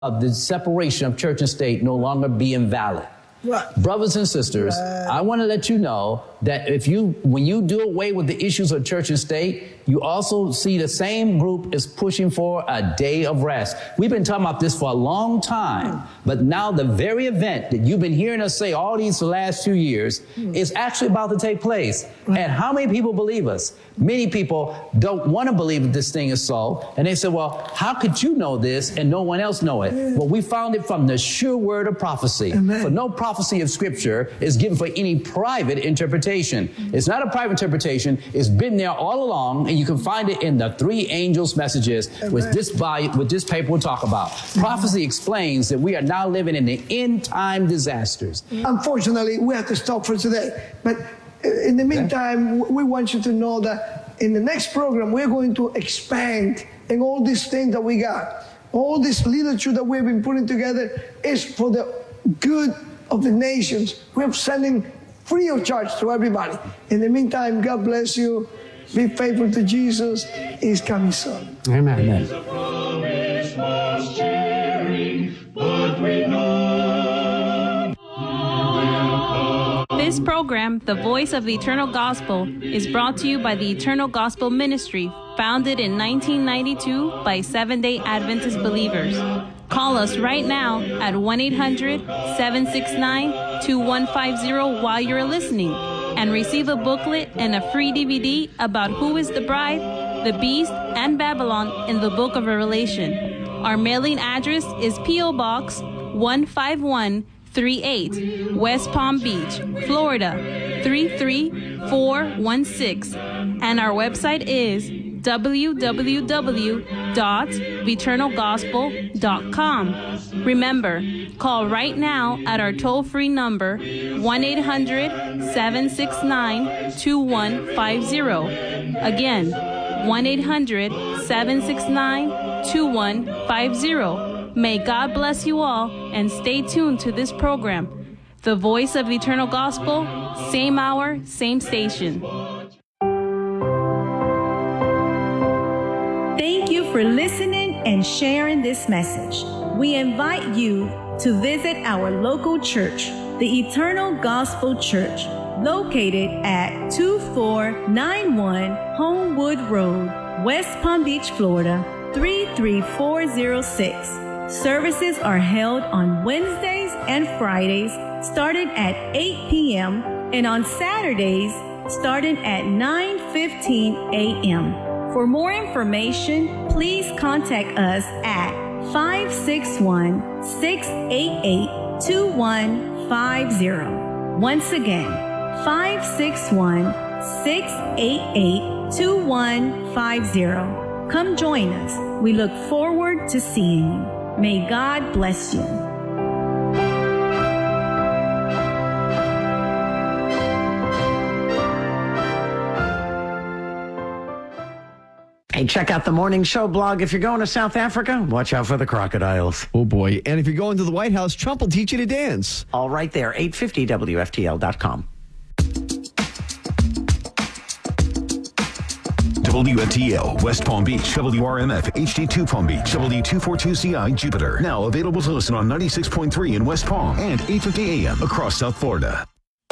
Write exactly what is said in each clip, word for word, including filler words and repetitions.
of the separation of church and state no longer being valid. Right. Brothers and sisters, right. I want to let you know that if you, when you do away with the issues of church and state, you also see the same group is pushing for a day of rest. We've been talking about this for a long time, but now the very event that you've been hearing us say all these last few years is actually about to take place. And how many people believe us? Many people don't want to believe that this thing is so. And they say, well, how could you know this and no one else know it? Well, we found it from the sure word of prophecy. Amen. For no prophecy of Scripture is given for any private interpretation. It's not a private interpretation. It's been there all along, and you can find it in the three angels' messages, which this, by, which this paper will talk about. Prophecy explains that we are now living in the end-time disasters. Unfortunately, we have to stop for today. But in the meantime, we want you to know that in the next program, we're going to expand in all these things that we got. All this literature that we've been putting together is for the good of the nations. We're sending free of charge to everybody. In the meantime, God bless you. Be faithful to Jesus. He's coming soon. Amen. Amen. This program, The Voice of the Eternal Gospel, is brought to you by the Eternal Gospel Ministry, founded in nineteen ninety-two by Seventh-day Adventist believers. Call us right now at one eight hundred, seven six nine, two one five zero while you're listening and receive a booklet and a free D V D about who is the bride, the beast, and Babylon in the book of Revelation. Our mailing address is P O Box one five one three eight, West Palm Beach, Florida three three four one six, and our website is w w w dot eternal gospel dot com. Remember, call right now at our toll-free number one eight hundred, seven six nine, two one five zero. Again, one eight hundred, seven six nine, two one five zero. May God bless you all, and stay tuned to this program. The Voice of the Eternal Gospel, same hour, same station. Thank you for listening and sharing this message. We invite you to visit our local church, the Eternal Gospel Church, located at two four nine one Homewood Road, West Palm Beach, Florida, three three four zero six. Services are held on Wednesdays and Fridays, starting at eight p.m., and on Saturdays, starting at nine fifteen a.m. For more information, please contact us at five six one, six eight eight, two one five zero. Once again, five six one, six eight eight, two one five zero. Come join us. We look forward to seeing you. May God bless you. Hey, check out the Morning Show blog. If you're going to South Africa, watch out for the crocodiles. Oh, boy. And if you're going to the White House, Trump will teach you to dance. All right there, eight fifty W F T L dot com. W F T L, West Palm Beach, W R M F, H D two Palm Beach, W two forty-two C I, Jupiter. Now available to listen on ninety-six point three in West Palm and eight fifty A M across South Florida.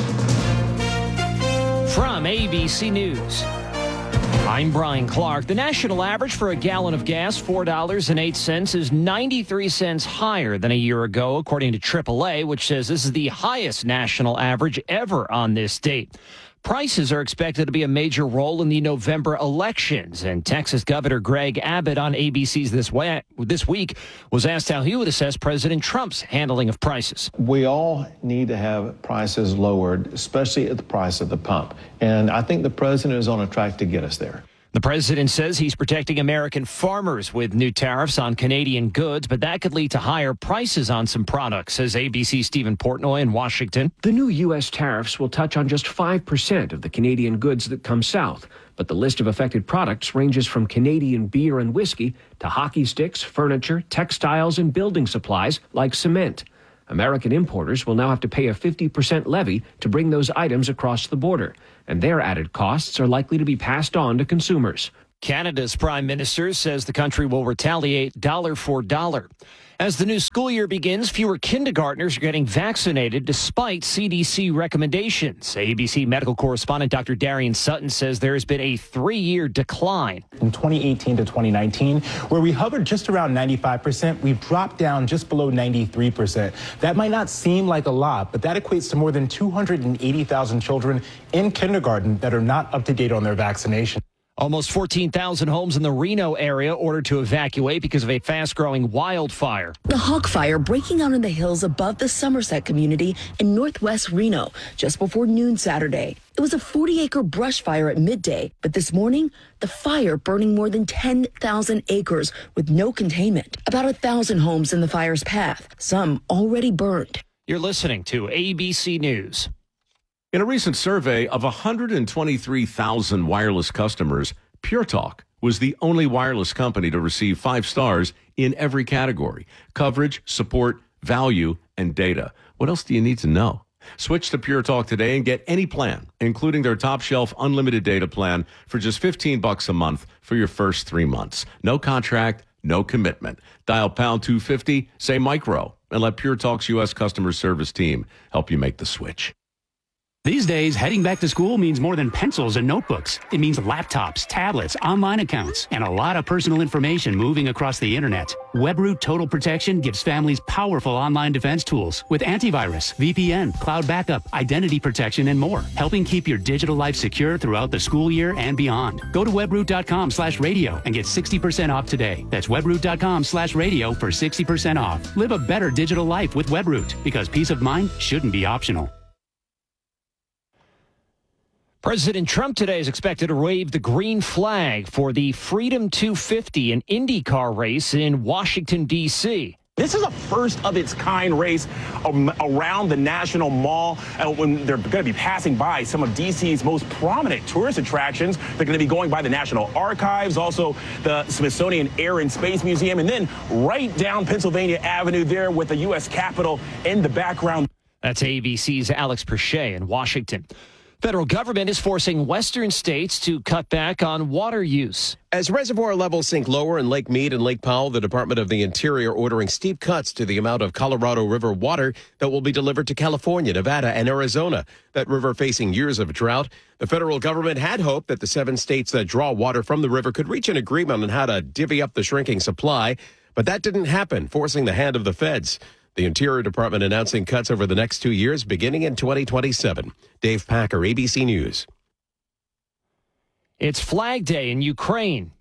From A B C News, I'm Brian Clark. The national average for a gallon of gas, four dollars and eight cents, is ninety-three cents higher than a year ago, according to triple A, which says this is the highest national average ever on this date. Prices are expected to be a major role in the November elections, and Texas Governor Greg Abbott on A B C's this, way, this week was asked how he would assess President Trump's handling of prices. We all need to have prices lowered, especially at the price of the pump, and I think the president is on a track to get us there. The president says he's protecting American farmers with new tariffs on Canadian goods, but that could lead to higher prices on some products, says A B C's Stephen Portnoy in Washington. The new U S tariffs will touch on just five percent of the Canadian goods that come south, but the list of affected products ranges from Canadian beer and whiskey to hockey sticks, furniture, textiles, and building supplies like cement. American importers will now have to pay a fifty percent levy to bring those items across the border, and their added costs are likely to be passed on to consumers. Canada's prime minister says the country will retaliate dollar for dollar. As the new school year begins, fewer kindergartners are getting vaccinated despite C D C recommendations. A B C medical correspondent Doctor Darian Sutton says there has been a three-year decline. From twenty eighteen to twenty nineteen, where we hovered just around ninety-five percent, we've dropped down just below ninety-three percent. That might not seem like a lot, but that equates to more than two hundred eighty thousand children in kindergarten that are not up to date on their vaccination. Almost fourteen thousand homes in the Reno area ordered to evacuate because of a fast-growing wildfire. The Hawk Fire breaking out in the hills above the Somerset community in northwest Reno just before noon Saturday. It was a forty-acre brush fire at midday, but this morning, the fire burning more than ten thousand acres with no containment. About a thousand homes in the fire's path, some already burned. You're listening to A B C News. In a recent survey of one hundred twenty-three thousand wireless customers, Pure Talk was the only wireless company to receive five stars in every category: coverage, support, value, and data. What else do you need to know? Switch to Pure Talk today and get any plan, including their top shelf unlimited data plan for just fifteen bucks a month for your first three months. No contract, no commitment. Dial pound two fifty, say micro, and let Pure Talk's U S customer service team help you make the switch. These days, heading back to school means more than pencils and notebooks. It means laptops, tablets, online accounts, and a lot of personal information moving across the internet. WebRoot Total Protection gives families powerful online defense tools with antivirus, V P N, cloud backup, identity protection, and more, helping keep your digital life secure throughout the school year and beyond. Go to webroot.com slash radio and get sixty percent off today. That's webroot.com slash radio for sixty percent off. Live a better digital life with WebRoot, because peace of mind shouldn't be optional. President Trump today is expected to wave the green flag for the Freedom two fifty, an IndyCar race in Washington, D C This is a first of its kind race um, around the National Mall uh, when they're going to be passing by some of D C's most prominent tourist attractions. They're going to be going by the National Archives, also the Smithsonian Air and Space Museum, and then right down Pennsylvania Avenue there with the U S Capitol in the background. That's A B C's Alex Perche in Washington. Federal government is forcing western states to cut back on water use. As reservoir levels sink lower in Lake Mead and Lake Powell, the Department of the Interior ordering steep cuts to the amount of Colorado River water that will be delivered to California, Nevada, and Arizona. That river facing years of drought. The federal government had hoped that the seven states that draw water from the river could reach an agreement on how to divvy up the shrinking supply, but that didn't happen, forcing the hand of the feds. The Interior Department announcing cuts over the next two years, beginning in twenty twenty-seven. Dave Packer, A B C News. It's Flag Day in Ukraine.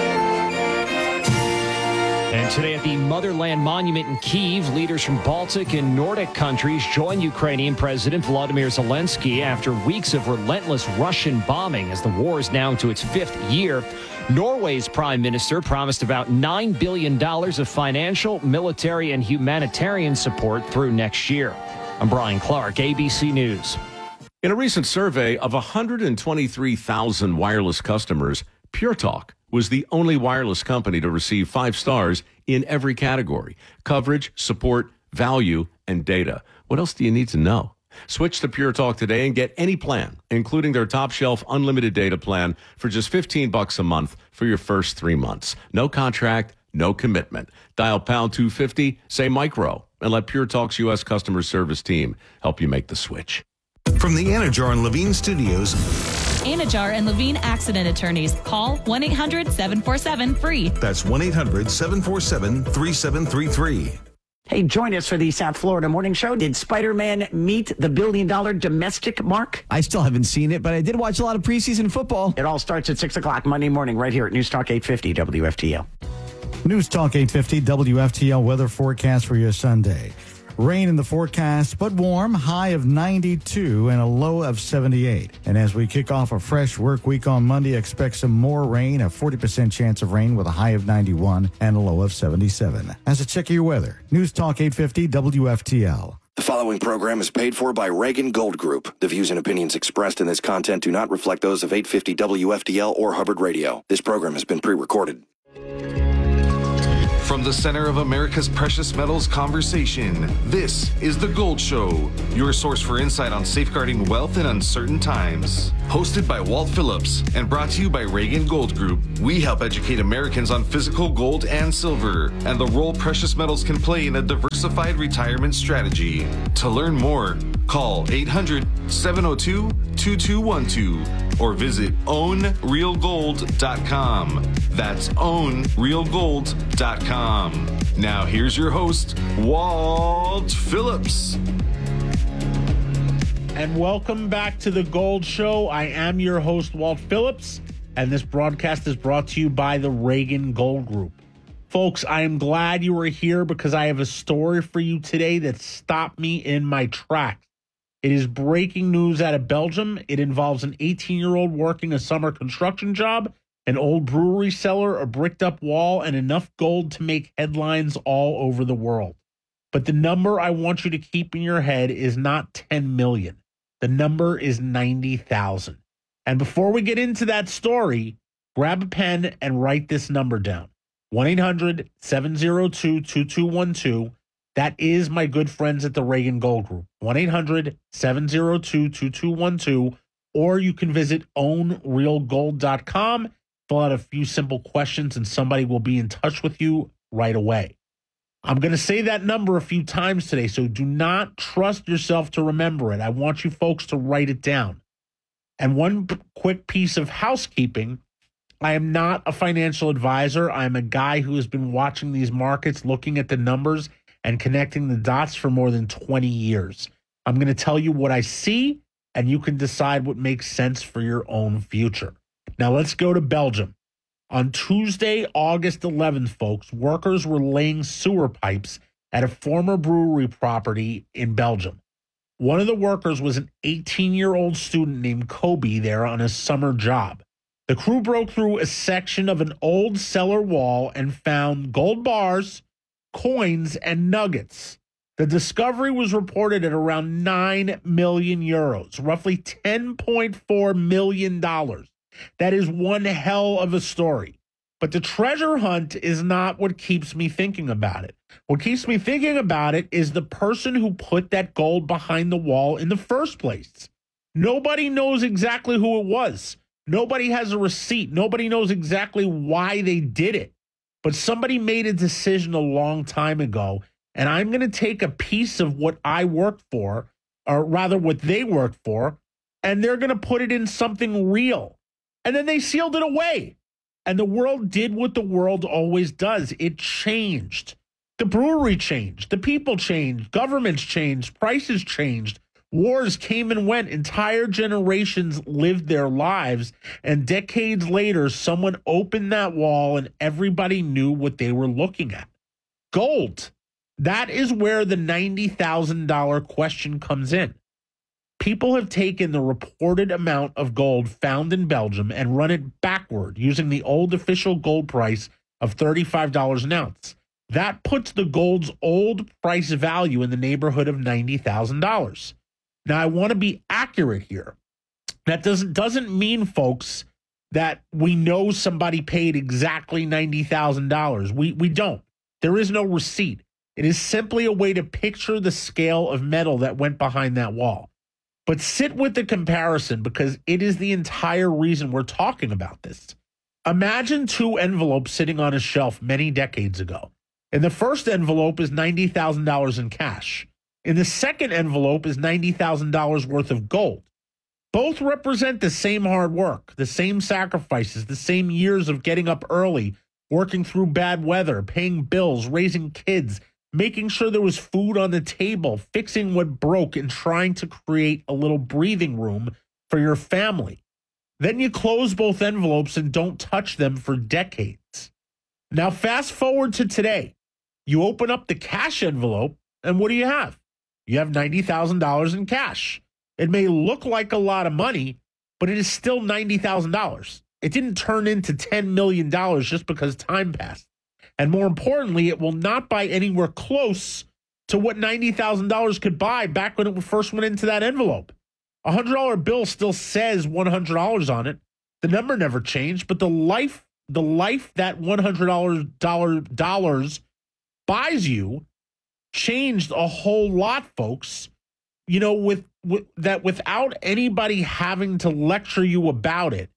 And today at the Motherland Monument in Kyiv, leaders from Baltic and Nordic countries join Ukrainian President Volodymyr Zelensky after weeks of relentless Russian bombing as the war is now into its fifth year. Norway's prime minister promised about nine billion dollars of financial, military, and humanitarian support through next year. I'm Brian Clark, A B C News. In a recent survey of one hundred twenty-three thousand wireless customers, Pure Talk was the only wireless company to receive five stars in every category: coverage, support, value, and data. What else do you need to know? Switch to Pure Talk today and get any plan, including their top shelf unlimited data plan for just fifteen bucks a month for your first three months. No contract, no commitment. Dial pound two fifty, say micro, and let Pure Talk's U S customer service team help you make the switch. From the Anajar and Levine Studios. Anajar and Levine Accident Attorneys. Call one eight hundred seven four seven free. That's one eight hundred seven four seven three seven three three. Hey, join us for the South Florida Morning Show. Did Spider-Man meet the billion-dollar domestic mark? I still haven't seen it, but I did watch a lot of preseason football. It all starts at six o'clock Monday morning right here at News Talk eight fifty W F T L. News Talk eight fifty W F T L weather forecast for your Sunday. Rain in the forecast, but warm, high of ninety-two and a low of seventy-eight. And as we kick off a fresh work week on Monday, expect some more rain, a forty percent chance of rain with a high of ninety-one and a low of seventy-seven. As a check of your weather, News Talk eight fifty W F T L. The following program is paid for by Reagan Gold Group. The views and opinions expressed in this content do not reflect those of eight fifty W F T L or Hubbard Radio. This program has been pre-recorded. From From the center of America's precious metals conversation, this is The Gold Show, your source for insight on safeguarding wealth in uncertain times. Hosted by Walt Phillips and brought to you by Reagan Gold Group, we help educate Americans on physical gold and silver and the role precious metals can play in a diversified retirement strategy. To learn more, call eight hundred, seven oh two, two two one two or visit own real gold dot com. That's own real gold dot com. Now here's your host, Walt Phillips. And welcome back to The Gold Show. I am your host, Walt Phillips, and this broadcast is brought to you by the Reagan Gold Group. Folks, I am glad you are here because I have a story for you today that stopped me in my tracks. It is breaking news out of Belgium. It involves an eighteen-year-old working a summer construction job, an old brewery cellar, a bricked-up wall, and enough gold to make headlines all over the world. But the number I want you to keep in your head is not ten million. The number is ninety thousand. And before we get into that story, grab a pen and write this number down. one eight hundred, seven oh two, two two one two. That is my good friends at the Reagan Gold Group. one eight hundred, seven oh two, two two one two. Or you can visit own real gold dot com, fill out a few simple questions, and somebody will be in touch with you right away. I'm going to say that number a few times today, so do not trust yourself to remember it. I want you folks to write it down. And one p- quick piece of housekeeping. I am not a financial advisor. I'm a guy who has been watching these markets, looking at the numbers, and connecting the dots for more than twenty years. I'm going to tell you what I see, and you can decide what makes sense for your own future. Now let's go to Belgium. On Tuesday, August eleventh, folks, workers were laying sewer pipes at a former brewery property in Belgium. One of the workers was an eighteen-year-old student named Kobe there on a summer job. The crew broke through a section of an old cellar wall and found gold bars, coins, and nuggets. The discovery was reported at around nine million euros, roughly ten point four million dollars. That is one hell of a story. But the treasure hunt is not what keeps me thinking about it. What keeps me thinking about it is the person who put that gold behind the wall in the first place. Nobody knows exactly who it was. Nobody has a receipt. Nobody knows exactly why they did it. But somebody made a decision a long time ago, and I'm going to take a piece of what I worked for, or rather what they worked for, and they're going to put it in something real. And then they sealed it away. And the world did what the world always does. It changed. The brewery changed. The people changed. Governments changed. Prices changed. Wars came and went. Entire generations lived their lives. And decades later, someone opened that wall and everybody knew what they were looking at. Gold. That is where the ninety thousand dollars question comes in. People have taken the reported amount of gold found in Belgium and run it backward using the old official gold price of thirty-five dollars an ounce. That puts the gold's old price value in the neighborhood of ninety thousand dollars. Now, I want to be accurate here. That doesn't, doesn't mean, folks, that we know somebody paid exactly ninety thousand dollars. We, we don't. There is no receipt. It is simply a way to picture the scale of metal that went behind that wall. But sit with the comparison because it is the entire reason we're talking about this. Imagine two envelopes sitting on a shelf many decades ago. In the first envelope is ninety thousand dollars in cash. In the second envelope is ninety thousand dollars worth of gold. Both represent the same hard work, the same sacrifices, the same years of getting up early, working through bad weather, paying bills, raising kids, making sure there was food on the table, fixing what broke, and trying to create a little breathing room for your family. Then you close both envelopes and don't touch them for decades. Now, fast forward to today. You open up the cash envelope, and what do you have? You have ninety thousand dollars in cash. It may look like a lot of money, but it is still ninety thousand dollars. It didn't turn into ten million dollars just because time passed. And more importantly, it will not buy anywhere close to what ninety thousand dollars could buy back when it first went into that envelope. A one hundred dollar bill still says one hundred dollars on it. The number never changed, but the life the life that one hundred dollars buys you changed a whole lot, folks. You know, with, with that without anybody having to lecture you about it.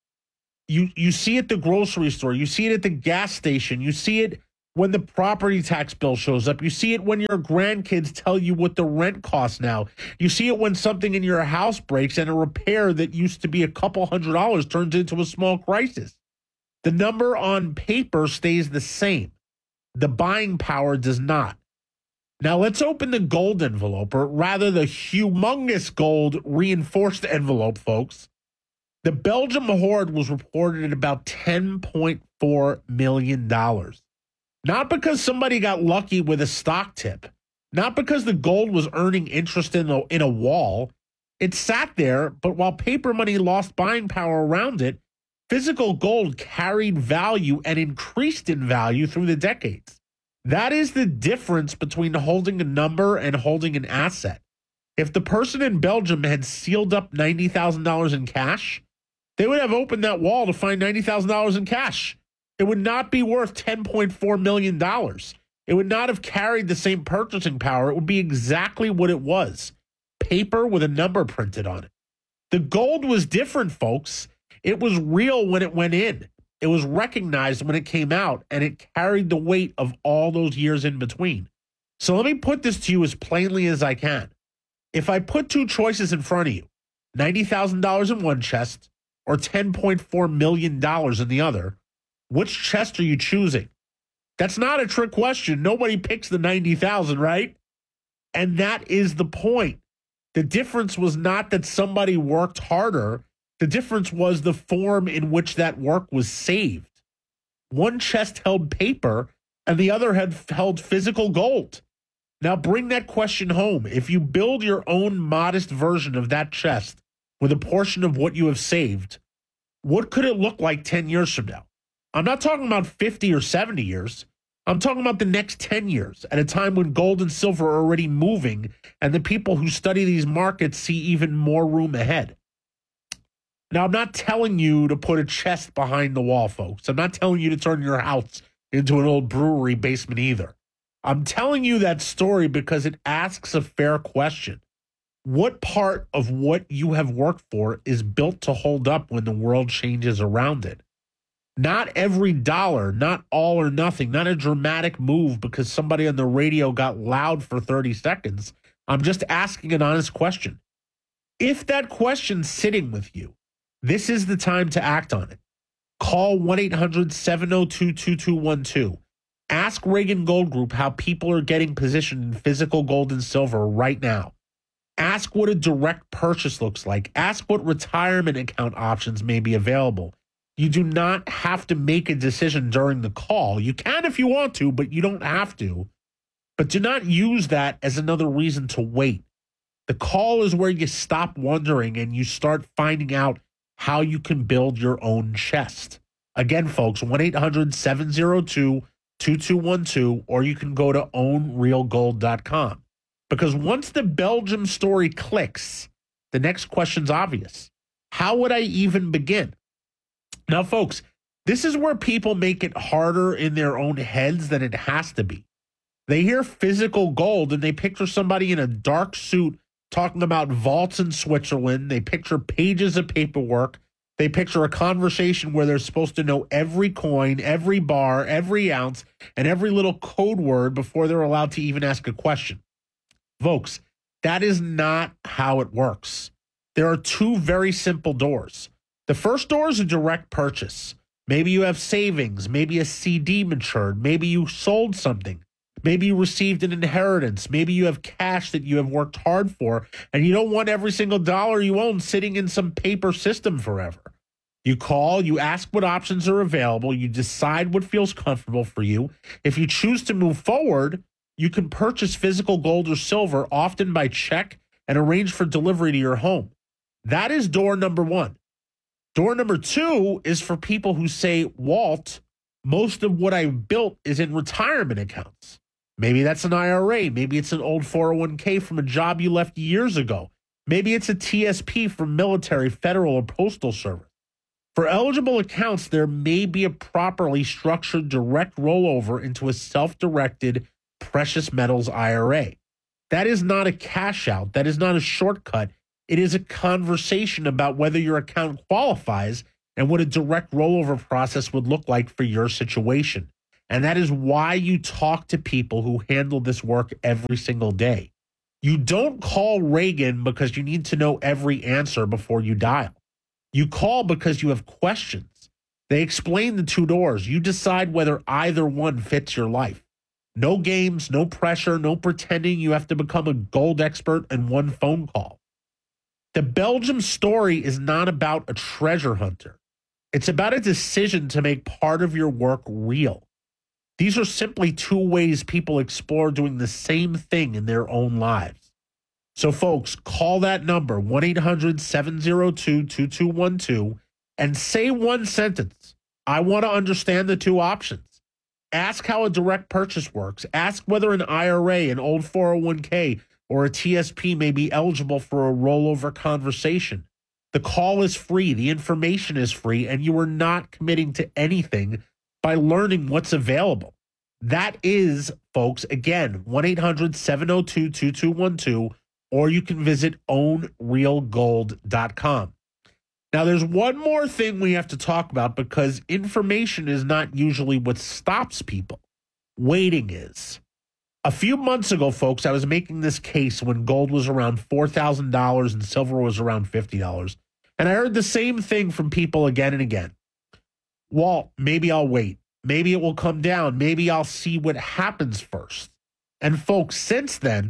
You you see it at the grocery store, you see it at the gas station, you see it when the property tax bill shows up, you see it when your grandkids tell you what the rent costs now. You see it when something in your house breaks and a repair that used to be a couple hundred dollars turns into a small crisis. The number on paper stays the same. The buying power does not. Now let's open the gold envelope, or rather the humongous gold reinforced envelope, folks. The Belgium hoard was reported at about ten point four million dollars. Not because somebody got lucky with a stock tip. Not because the gold was earning interest in a, in a wall. It sat there, but while paper money lost buying power around it, physical gold carried value and increased in value through the decades. That is the difference between holding a number and holding an asset. If the person in Belgium had sealed up ninety thousand dollars in cash, they would have opened that wall to find ninety thousand dollars in cash. It would not be worth ten point four million dollars. It would not have carried the same purchasing power. It would be exactly what it was. Paper with a number printed on it. The gold was different, folks. It was real when it went in. It was recognized when it came out, and it carried the weight of all those years in between. So let me put this to you as plainly as I can. If I put two choices in front of you, ninety thousand dollars in one chest or ten point four million dollars in the other, which chest are you choosing? That's not a trick question. Nobody picks the ninety thousand, right? And that is the point. The difference was not that somebody worked harder. The difference was the form in which that work was saved. One chest held paper and the other had held physical gold. Now bring that question home. If you build your own modest version of that chest with a portion of what you have saved, what could it look like ten years from now? I'm not talking about fifty or seventy years. I'm talking about the next ten years, at a time when gold and silver are already moving and the people who study these markets see even more room ahead. Now, I'm not telling you to put a chest behind the wall, folks. I'm not telling you to turn your house into an old brewery basement either. I'm telling you that story because it asks a fair question. What part of what you have worked for is built to hold up when the world changes around it? Not every dollar, not all or nothing, not a dramatic move because somebody on the radio got loud for thirty seconds. I'm just asking an honest question. If that question's sitting with you, this is the time to act on it. Call one eight hundred seven oh two two two one two. Ask Reagan Gold Group how people are getting positioned in physical gold and silver right now. Ask what a direct purchase looks like. Ask what retirement account options may be available. You do not have to make a decision during the call. You can if you want to, but you don't have to. But do not use that as another reason to wait. The call is where you stop wondering and you start finding out how you can build your own chest. Again, folks, one eight hundred seven oh two two two one two, or you can go to own real gold dot com. Because once the Belgium story clicks, the next question's obvious. How would I even begin? Now, folks, this is where people make it harder in their own heads than it has to be. They hear physical gold and they picture somebody in a dark suit talking about vaults in Switzerland. They picture pages of paperwork. They picture a conversation where they're supposed to know every coin, every bar, every ounce, and every little code word before they're allowed to even ask a question. Folks, that is not how it works. There are two very simple doors. The first door is a direct purchase. Maybe you have savings. Maybe a C D matured. Maybe you sold something. Maybe you received an inheritance. Maybe you have cash that you have worked hard for, and you don't want every single dollar you own sitting in some paper system forever. You call, you ask what options are available, you decide what feels comfortable for you. If you choose to move forward, you can purchase physical gold or silver, often by check, and arrange for delivery to your home. That is door number one. Door number two is for people who say, Walt, most of what I've built is in retirement accounts. Maybe that's an I R A. Maybe it's an old four oh one k from a job you left years ago. Maybe it's a T S P from military, federal, or postal service. For eligible accounts, there may be a properly structured direct rollover into a self-directed precious metals I R A. That is not a cash out. That is not a shortcut. It is a conversation about whether your account qualifies and what a direct rollover process would look like for your situation. And that is why you talk to people who handle this work every single day. You don't call Reagan because you need to know every answer before you dial. You call because you have questions. They explain the two doors. You decide whether either one fits your life. No games, no pressure, no pretending you have to become a gold expert in one phone call. The Belgium story is not about a treasure hunter. It's about a decision to make part of your work real. These are simply two ways people explore doing the same thing in their own lives. So, folks, call that number, one eight hundred seven oh two two two one two, and say one sentence. I want to understand the two options. Ask how a direct purchase works. Ask whether an I R A, an old four oh one k, or a T S P may be eligible for a rollover conversation. The call is free. The information is free, and you are not committing to anything by learning what's available. That is, folks, again, one eight hundred seven oh two two two one two, or you can visit own real gold dot com. Now, there's one more thing we have to talk about because information is not usually what stops people. Waiting is. A few months ago, folks, I was making this case when gold was around four thousand dollars and silver was around fifty dollars. And I heard the same thing from people again and again. Walt, maybe I'll wait. Maybe it will come down. Maybe I'll see what happens first. And folks, since then,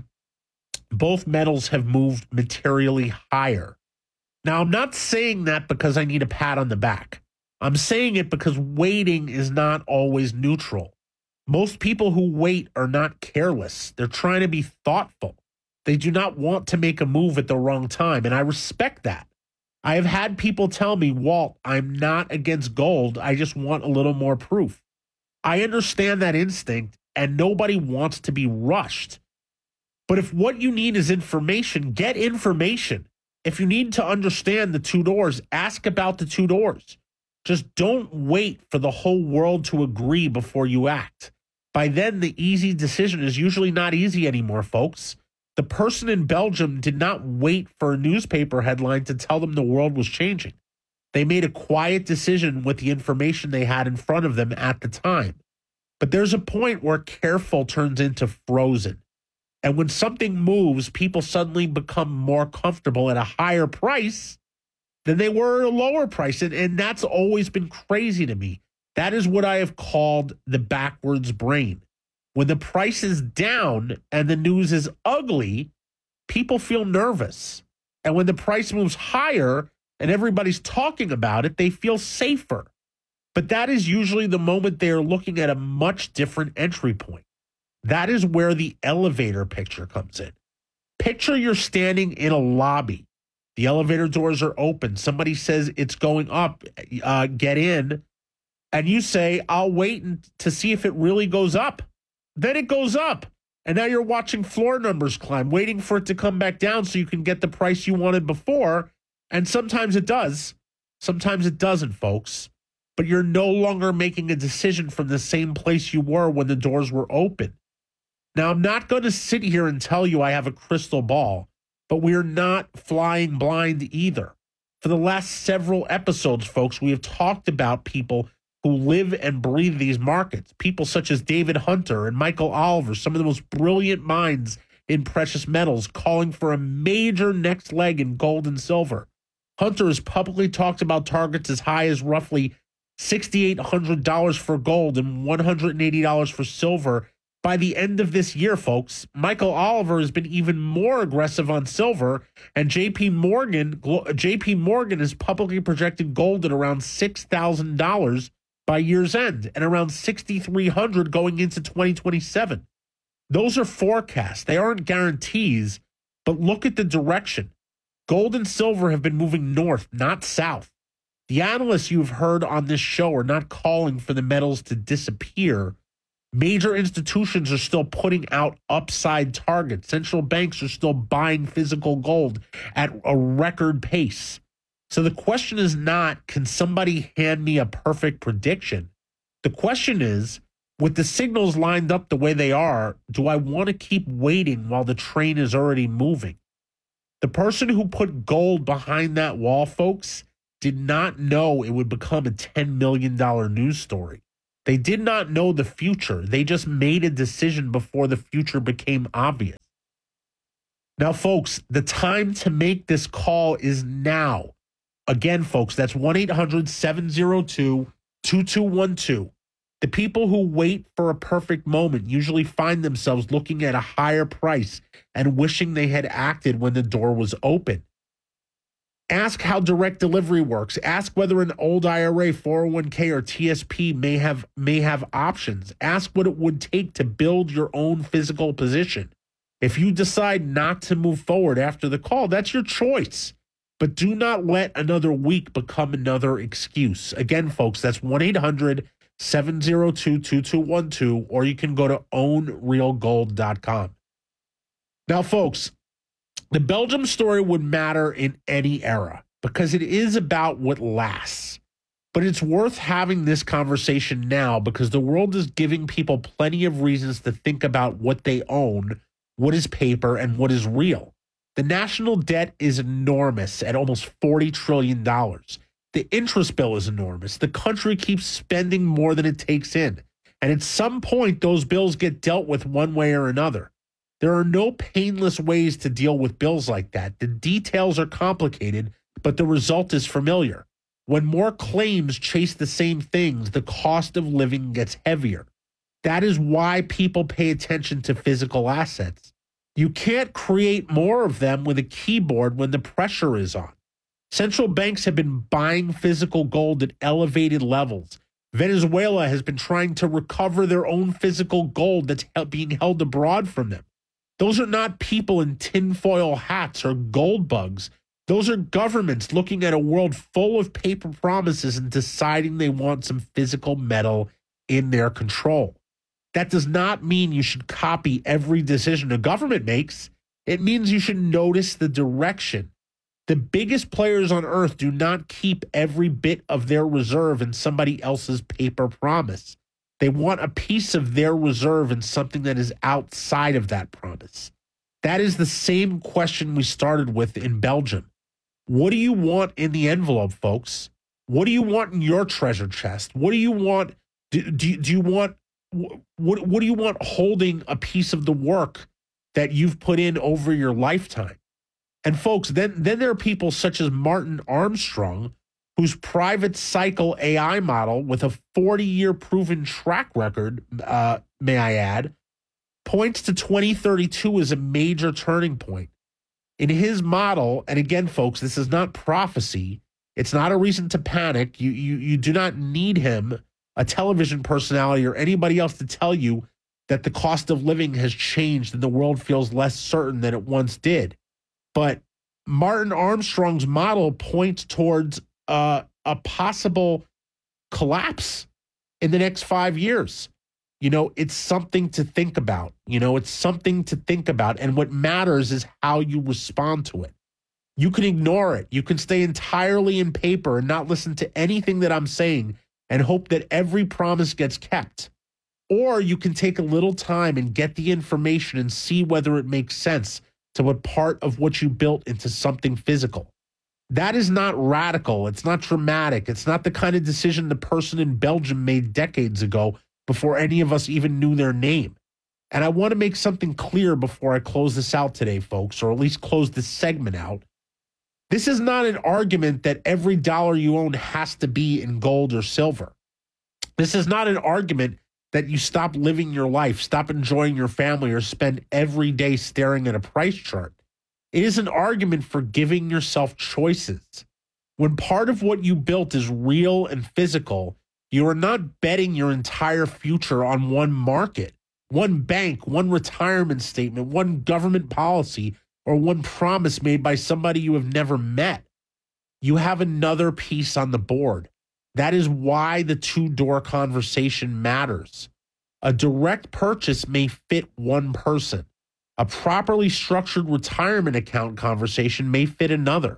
both metals have moved materially higher. Now, I'm not saying that because I need a pat on the back. I'm saying it because waiting is not always neutral. Most people who wait are not careless. They're trying to be thoughtful. They do not want to make a move at the wrong time, and I respect that. I have had people tell me, Walt, I'm not against gold. I just want a little more proof. I understand that instinct, and nobody wants to be rushed. But if what you need is information, get information. If you need to understand the two doors, ask about the two doors. Just don't wait for the whole world to agree before you act. By then, the easy decision is usually not easy anymore, folks. The person in Belgium did not wait for a newspaper headline to tell them the world was changing. They made a quiet decision with the information they had in front of them at the time. But there's a point where careful turns into frozen. And when something moves, people suddenly become more comfortable at a higher price than they were at a lower price. And, and that's always been crazy to me. That is what I have called the backwards brain. When the price is down and the news is ugly, people feel nervous. And when the price moves higher and everybody's talking about it, they feel safer. But that is usually the moment they are looking at a much different entry point. That is where the elevator picture comes in. Picture you're standing in a lobby. The elevator doors are open. Somebody says it's going up. Uh, get in. And you say, I'll wait to see if it really goes up. Then it goes up. And now you're watching floor numbers climb, waiting for it to come back down so you can get the price you wanted before. And sometimes it does. Sometimes it doesn't, folks. But you're no longer making a decision from the same place you were when the doors were open. Now, I'm not going to sit here and tell you I have a crystal ball, but we're not flying blind either. For the last several episodes, folks, we have talked about people who live and breathe these markets. People such as David Hunter and Michael Oliver, some of the most brilliant minds in precious metals, calling for a major next leg in gold and silver. Hunter has publicly talked about targets as high as roughly six thousand eight hundred dollars for gold and one hundred eighty dollars for silver by the end of this year, folks. Michael Oliver has been even more aggressive on silver, and J P Morgan, J P Morgan has publicly projected gold at around six thousand dollars by year's end and around six thousand three hundred dollars going into twenty twenty-seven. Those are forecasts. They aren't guarantees, but look at the direction. Gold and silver have been moving north, not south. The analysts you've heard on this show are not calling for the metals to disappear. Major institutions are still putting out upside targets. Central banks are still buying physical gold at a record pace. So the question is not, can somebody hand me a perfect prediction? The question is, with the signals lined up the way they are, do I want to keep waiting while the train is already moving? The person who put gold behind that wall, folks, did not know it would become a ten million dollars news story. They did not know the future. They just made a decision before the future became obvious. Now, folks, the time to make this call is now. Again, folks, that's one eight hundred seven oh two two two one two. The people who wait for a perfect moment usually find themselves looking at a higher price and wishing they had acted when the door was open. Ask how direct delivery works. Ask whether an old I R A, four oh one k, or T S P may have may have options. Ask what it would take to build your own physical position. If you decide not to move forward after the call, that's your choice. But do not let another week become another excuse. Again, folks, that's one eight hundred seven oh two two two one two, or you can go to own real gold dot com. Now, folks, the Belgium story would matter in any era because it is about what lasts. But it's worth having this conversation now because the world is giving people plenty of reasons to think about what they own, what is paper, and what is real. The national debt is enormous at almost forty trillion dollars. The interest bill is enormous. The country keeps spending more than it takes in. And at some point, those bills get dealt with one way or another. There are no painless ways to deal with bills like that. The details are complicated, but the result is familiar. When more claims chase the same things, the cost of living gets heavier. That is why people pay attention to physical assets. You can't create more of them with a keyboard when the pressure is on. Central banks have been buying physical gold at elevated levels. Venezuela has been trying to recover their own physical gold that's being held abroad from them. Those are not people in tinfoil hats or gold bugs. Those are governments looking at a world full of paper promises and deciding they want some physical metal in their control. That does not mean you should copy every decision a government makes. It means you should notice the direction. The biggest players on earth do not keep every bit of their reserve in somebody else's paper promise. They want a piece of their reserve in something that is outside of that promise. That is the same question we started with in Belgium. What do you want in the envelope, folks? What do you want in your treasure chest? What do you want? Do, do, do you want what, what do you want holding a piece of the work that you've put in over your lifetime? And folks, then, then there are people such as Martin Armstrong, whose private cycle A I model with a forty-year proven track record, uh, may I add, points to twenty thirty-two as a major turning point. In his model, and again, folks, this is not prophecy. It's not a reason to panic. You, you, you do not need him, a television personality, or anybody else to tell you that the cost of living has changed and the world feels less certain than it once did. But Martin Armstrong's model points towards uh, a possible collapse in the next five years. You know, it's something to think about. You know, it's something to think about. And what matters is how you respond to it. You can ignore it. You can stay entirely in paper and not listen to anything that I'm saying and hope that every promise gets kept. Or you can take a little time and get the information and see whether it makes sense to put part of what you built into something physical. That is not radical. It's not dramatic. It's not the kind of decision the person in Belgium made decades ago before any of us even knew their name. And I want to make something clear before I close this out today, folks, or at least close this segment out. This is not an argument that every dollar you own has to be in gold or silver. This is not an argument that you stop living your life, stop enjoying your family, or spend every day staring at a price chart. It is an argument for giving yourself choices. When part of what you built is real and physical, you are not betting your entire future on one market, one bank, one retirement statement, one government policy, or one promise made by somebody you have never met. You have another piece on the board. That is why the two-door conversation matters. A direct purchase may fit one person. A properly structured retirement account conversation may fit another.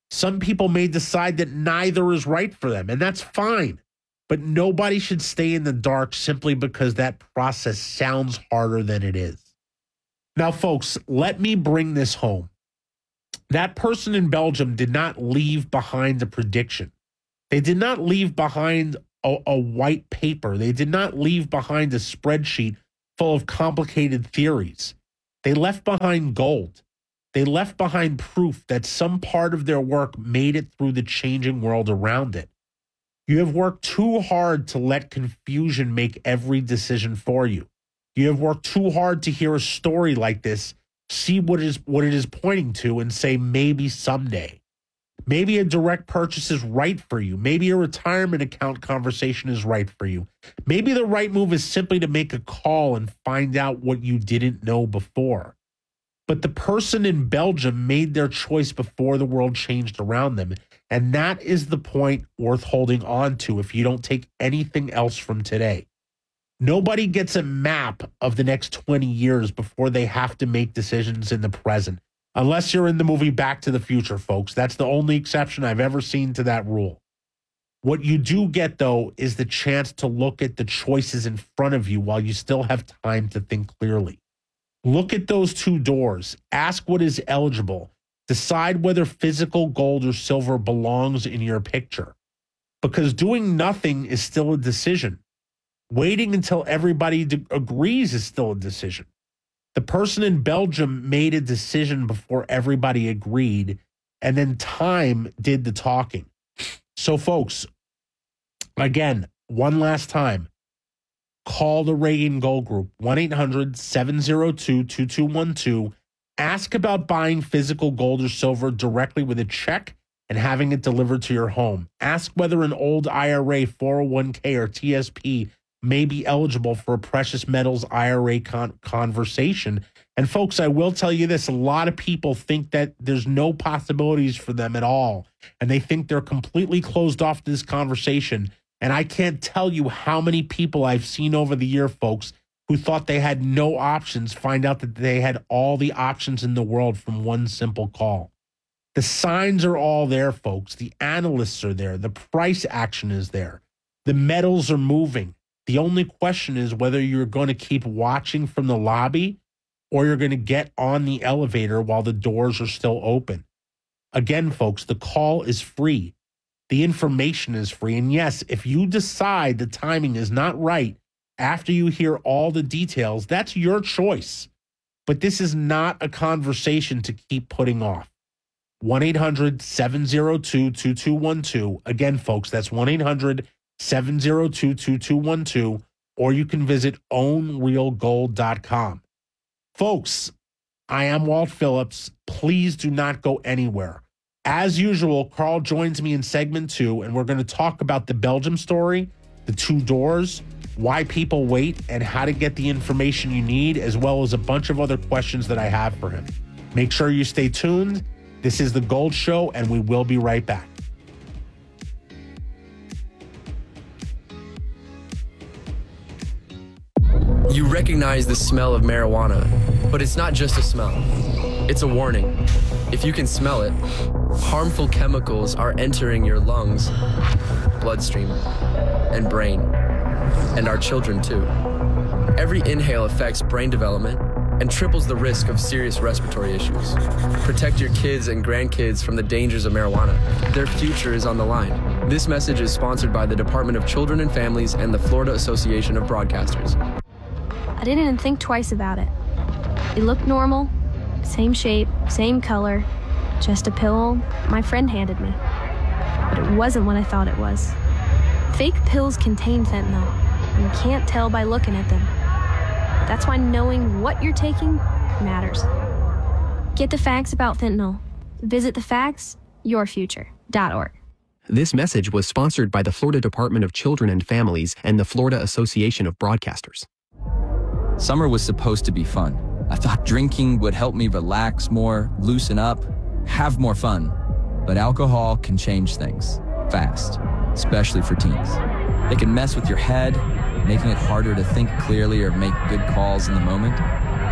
Some people may decide that neither is right for them, and that's fine. But nobody should stay in the dark simply because that process sounds harder than it is. Now, folks, let me bring this home. That person in Belgium did not leave behind a prediction. They did not leave behind a, a white paper. They did not leave behind a spreadsheet full of complicated theories. They left behind gold. They left behind proof that some part of their work made it through the changing world around it. You have worked too hard to let confusion make every decision for you. You have worked too hard to hear a story like this, see what it is, what it is pointing to, and say maybe someday. Maybe a direct purchase is right for you. Maybe a retirement account conversation is right for you. Maybe the right move is simply to make a call and find out what you didn't know before. But the person in Belgium made their choice before the world changed around them. And that is the point worth holding on to if you don't take anything else from today. Nobody gets a map of the next twenty years before they have to make decisions in the present. Unless you're in the movie Back to the Future, folks. That's the only exception I've ever seen to that rule. What you do get, though, is the chance to look at the choices in front of you while you still have time to think clearly. Look at those two doors. Ask what is eligible. Decide whether physical gold or silver belongs in your picture. Because doing nothing is still a decision. Waiting until everybody d- agrees is still a decision. The person in Belgium made a decision before everybody agreed, and then time did the talking. So, folks, again, one last time, call the Reagan Gold Group, one eight hundred seven oh two two two one two. Ask about buying physical gold or silver directly with a check and having it delivered to your home. Ask whether an old I R A, four oh one k, or T S P may be eligible for a precious metals I R A con- conversation. And folks, I will tell you this, a lot of people think that there's no possibilities for them at all. And they think they're completely closed off to this conversation. And I can't tell you how many people I've seen over the year, folks, who thought they had no options, find out that they had all the options in the world from one simple call. The signs are all there, folks. The analysts are there. The price action is there. The metals are moving. The only question is whether you're going to keep watching from the lobby or you're going to get on the elevator while the doors are still open. Again, folks, the call is free. The information is free. And yes, if you decide the timing is not right after you hear all the details, that's your choice. But this is not a conversation to keep putting off. one eight hundred seven oh two two two one two. Again, folks, that's one eight hundred seven oh two two two one two, or you can visit own real gold dot com. Folks, I am Walt Phillips. Please do not go anywhere. As usual, Carl joins me in segment two, and we're going to talk about the Belgium story, the two doors, why people wait, and how to get the information you need, as well as a bunch of other questions that I have for him. Make sure you stay tuned. This is The Gold Show, and we will be right back. You recognize the smell of marijuana, but it's not just a smell. It's a warning. If you can smell it, harmful chemicals are entering your lungs, bloodstream, and brain, and our children too. Every inhale affects brain development and triples the risk of serious respiratory issues. Protect your kids and grandkids from the dangers of marijuana. Their future is on the line. This message is sponsored by the Department of Children and Families and the Florida Association of Broadcasters. I didn't even think twice about it. It looked normal, same shape, same color, just a pill my friend handed me. But it wasn't what I thought it was. Fake pills contain fentanyl, and you can't tell by looking at them. That's why knowing what you're taking matters. Get the facts about fentanyl. Visit the facts your future dot org. This message was sponsored by the Florida Department of Children and Families and the Florida Association of Broadcasters. Summer was supposed to be fun. I thought drinking would help me relax more, loosen up, have more fun. But alcohol can change things fast, especially for teens. It can mess with your head, making it harder to think clearly or make good calls in the moment.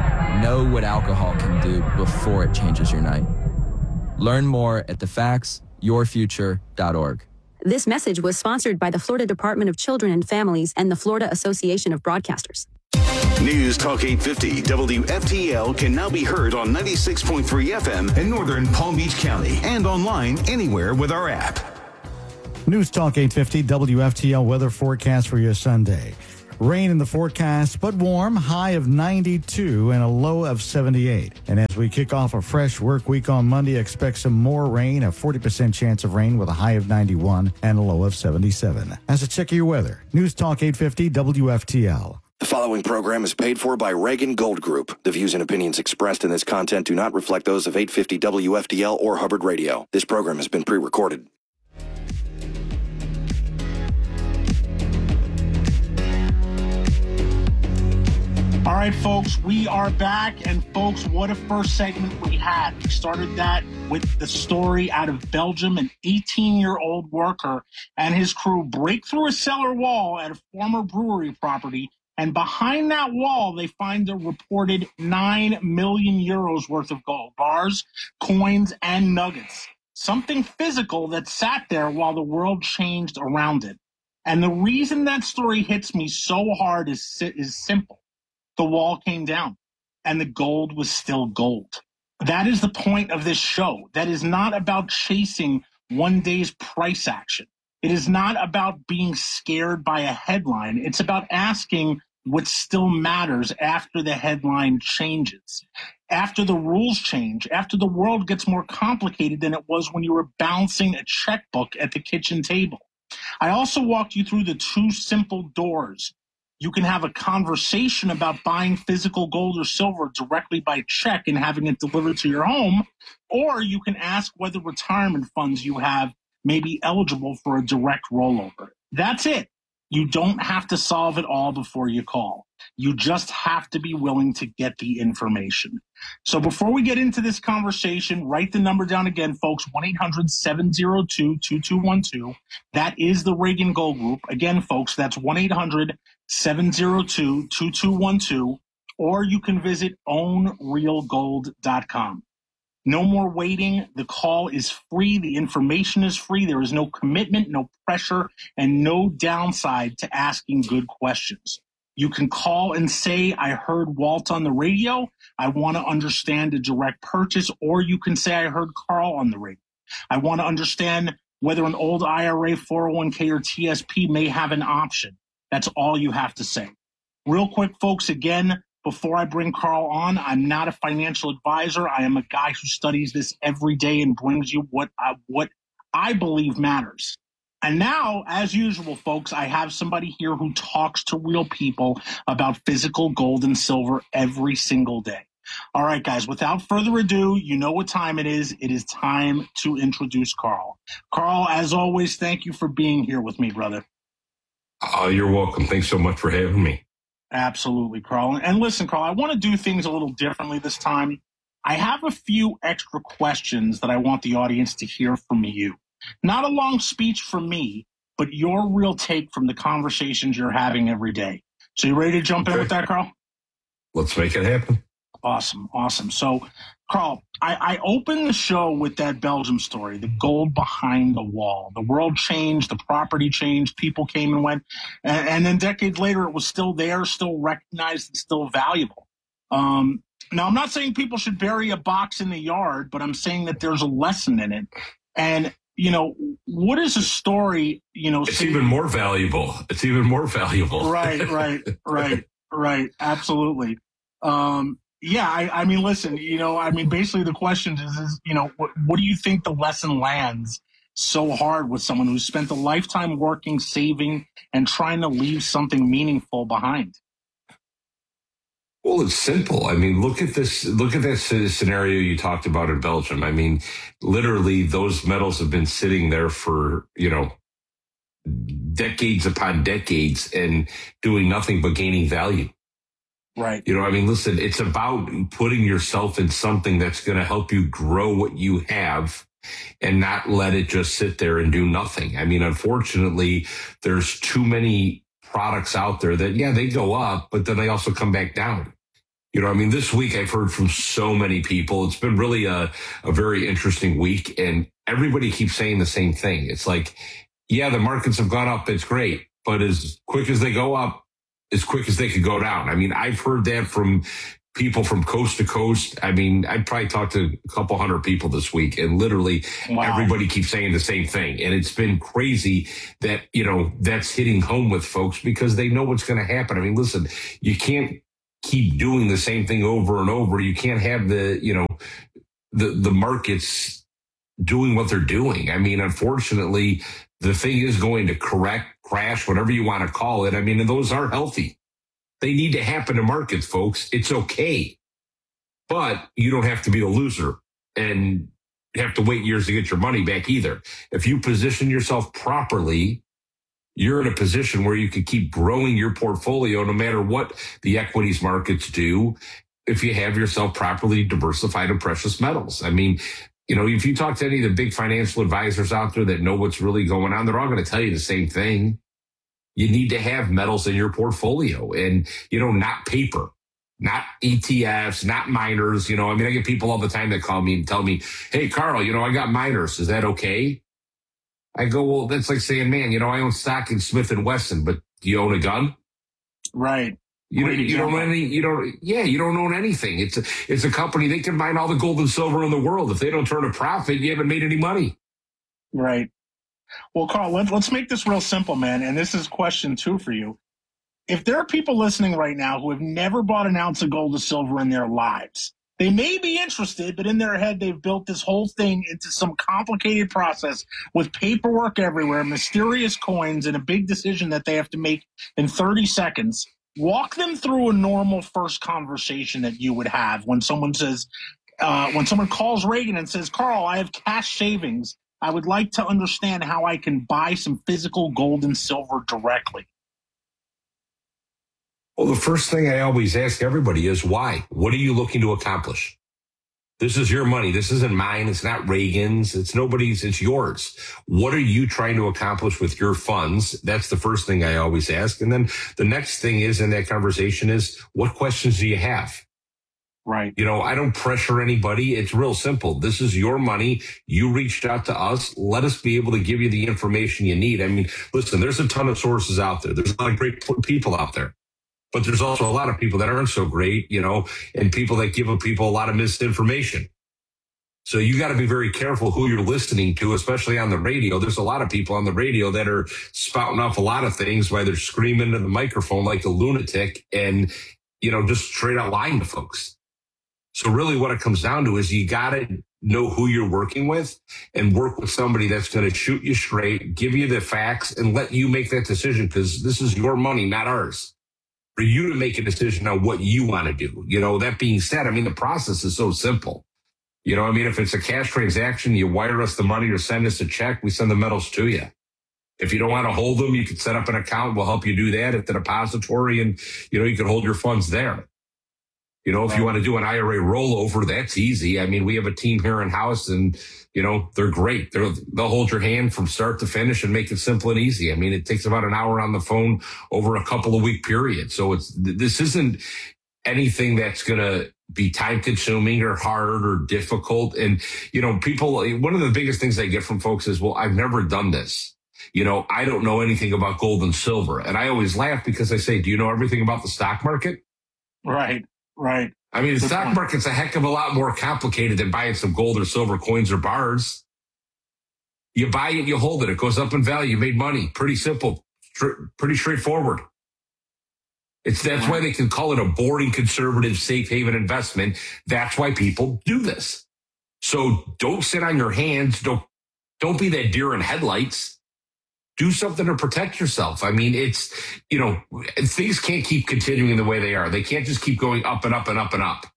Know what alcohol can do before it changes your night. Learn more at the facts your future dot org. This message was sponsored by the Florida Department of Children and Families and the Florida Association of Broadcasters. News Talk eight fifty W F T L can now be heard on ninety-six point three F M in northern Palm Beach County and online anywhere with our app. News Talk eight fifty W F T L weather forecast for your Sunday. Rain in the forecast, but warm, high of ninety-two and a low of seventy-eight. And as we kick off a fresh work week on Monday, expect some more rain, a forty percent chance of rain with a high of ninety-one and a low of seventy-seven. As a check of your weather, News Talk eight fifty W F T L. The following program is paid for by Reagan Gold Group. The views and opinions expressed in this content do not reflect those of eight fifty W F T L or Hubbard Radio. This program has been pre-recorded. All right, folks, we are back. And, folks, what a first segment we had. We started that with the story out of Belgium. An eighteen-year-old worker and his crew break through a cellar wall at a former brewery property. And behind that wall, they find a reported nine million euros worth of gold bars, coins, and nuggets. Something physical that sat there while the world changed around it. And the reason that story hits me so hard is, is simple. The wall came down, and the gold was still gold. That is the point of this show. That is not about chasing one day's price action. It is not about being scared by a headline. It's about asking what still matters after the headline changes, after the rules change, after the world gets more complicated than it was when you were balancing a checkbook at the kitchen table. I also walked you through the two simple doors. You can have a conversation about buying physical gold or silver directly by check and having it delivered to your home, or you can ask whether retirement funds you have may be eligible for a direct rollover. That's it. You don't have to solve it all before you call. You just have to be willing to get the information. So before we get into this conversation, write the number down again, folks, one eight hundred seven oh two two two one two. That is the Reagan Gold Group. Again, folks, that's one eight hundred seven oh two two two one two, or you can visit own real gold dot com. No more waiting. The call is free. The information is free. There is no commitment, no pressure, and no downside to asking good questions. You can call and say, I heard Walt on the radio. I want to understand a direct purchase. Or you can say, I heard Carl on the radio. I want to understand whether an old I R A, four oh one k, or T S P may have an option. That's all you have to say. Real quick, folks, again, before I bring Carl on, I'm not a financial advisor. I am a guy who studies this every day and brings you what I, what I believe matters. And now, as usual, folks, I have somebody here who talks to real people about physical gold and silver every single day. All right, guys, without further ado, you know what time it is. It is time to introduce Carl. Carl, as always, thank you for being here with me, brother. Oh, you're welcome. Thanks so much for having me. Absolutely, Carl. And listen, Carl, I want to do things a little differently this time. I have a few extra questions that I want the audience to hear from you. Not a long speech from me, but your real take from the conversations you're having every day. So you ready to jump okay. in with that, Carl? Let's make it happen. Awesome, awesome. So, Carl, I, I opened the show with that Belgium story, the gold behind the wall. The world changed, the property changed, people came and went, and, and then decades later it was still there, still recognized, and still valuable. Um, now, I'm not saying people should bury a box in the yard, but I'm saying that there's a lesson in it. And, you know, what is a story, you know... It's even more valuable. It's even more valuable. Right, right, right, right. Absolutely. Um Yeah, I, I mean, listen, you know, I mean, basically the question is, is you know, what, what do you think the lesson lands so hard with someone who's spent a lifetime working, saving, and trying to leave something meaningful behind? Well, it's simple. I mean, look at this. Look at this scenario you talked about in Belgium. I mean, literally, those metals have been sitting there for, you know, decades upon decades and doing nothing but gaining value. Right. You know, I mean, listen, it's about putting yourself in something that's going to help you grow what you have and not let it just sit there and do nothing. I mean, unfortunately, there's too many products out there that, yeah, they go up, but then they also come back down. You know, I mean, this week I've heard from so many people. It's been really a, a very interesting week, and everybody keeps saying the same thing. It's like, yeah, the markets have gone up. It's great. But as quick as they go up, as quick as they could go down. I mean, I've heard that from people from coast to coast. I mean, I probably talked to a couple hundred people this week, and literally wow. everybody keeps saying the same thing. And it's been crazy that, you know, that's hitting home with folks because they know what's going to happen. I mean, listen, you can't keep doing the same thing over and over. You can't have the, you know, the, the markets doing what they're doing. I mean, unfortunately, the thing is going to correct, crash, whatever you want to call it. I mean, and those aren't healthy. They need to happen to markets, folks. It's okay. But you don't have to be a loser and have to wait years to get your money back either. If you position yourself properly, you're in a position where you can keep growing your portfolio no matter what the equities markets do if you have yourself properly diversified in precious metals. I mean, you know, if you talk to any of the big financial advisors out there that know what's really going on, they're all going to tell you the same thing. You need to have metals in your portfolio and, you know, not paper, not E T Fs, not miners. You know, I mean, I get people all the time that call me and tell me, hey, Carl, you know, I got miners. Is that okay? I go, well, that's like saying, man, you know, I own stock in Smith and Wesson, but do you own a gun? Right. You don't, you don't own any, you don't, yeah, you don't own anything. It's a, it's a company. They can mine all the gold and silver in the world. If they don't turn a profit, you haven't made any money. Right. Well, Carl, let, let's make this real simple, man. And this is question two for you. If there are people listening right now who have never bought an ounce of gold or silver in their lives, they may be interested, but in their head, they've built this whole thing into some complicated process with paperwork everywhere, mysterious coins, and a big decision that they have to make in thirty seconds. Walk them through a normal first conversation that you would have when someone says, uh, when someone calls Reagan and says, Carl, I have cash savings. I would like to understand how I can buy some physical gold and silver directly. Well, the first thing I always ask everybody is why? What are you looking to accomplish? This is your money. This isn't mine. It's not Reagan's. It's nobody's. It's yours. What are you trying to accomplish with your funds? That's the first thing I always ask. And then the next thing is in that conversation is, what questions do you have? Right. You know, I don't pressure anybody. It's real simple. This is your money. You reached out to us. Let us be able to give you the information you need. I mean, listen, there's a ton of sources out there. There's a lot of great people out there. But there's also a lot of people that aren't so great, you know, and people that give people a lot of misinformation. So you got to be very careful who you're listening to, especially on the radio. There's a lot of people on the radio that are spouting off a lot of things while they're screaming into the microphone like a lunatic and, you know, just straight out lying to folks. So really what it comes down to is you got to know who you're working with and work with somebody that's going to shoot you straight, give you the facts, and let you make that decision because this is your money, not ours. For you to make a decision on what you want to do. You know, that being said, I mean, the process is so simple. You know, I mean, if it's a cash transaction, you wire us the money or send us a check, we send the metals to you. If you don't want to hold them, you can set up an account. We'll help you do that at the depository and, you know, you can hold your funds there. You know, if right. you want to do an I R A rollover, that's easy. I mean, we have a team here in house and, you know, they're great. They're, they'll hold your hand from start to finish and make it simple and easy. I mean, it takes about an hour on the phone over a couple of week period. So it's, this isn't anything that's going to be time consuming or hard or difficult. And, you know, people, one of the biggest things I get from folks is, well, I've never done this. You know, I don't know anything about gold and silver. And I always laugh because I say, do you know everything about the stock market? Right. Right. I mean, the Good stock point. market's a heck of a lot more complicated than buying some gold or silver coins or bars. You buy it, you hold it. It goes up in value. You made money. Pretty simple. Tr- pretty straightforward. It's that's right. why they can call it a boring, conservative, safe haven investment. That's why people do this. So don't sit on your hands. Don't don't be that deer in headlights. Do something to protect yourself. I mean, it's, you know, things can't keep continuing the way they are. They can't just keep going up and up and up and up.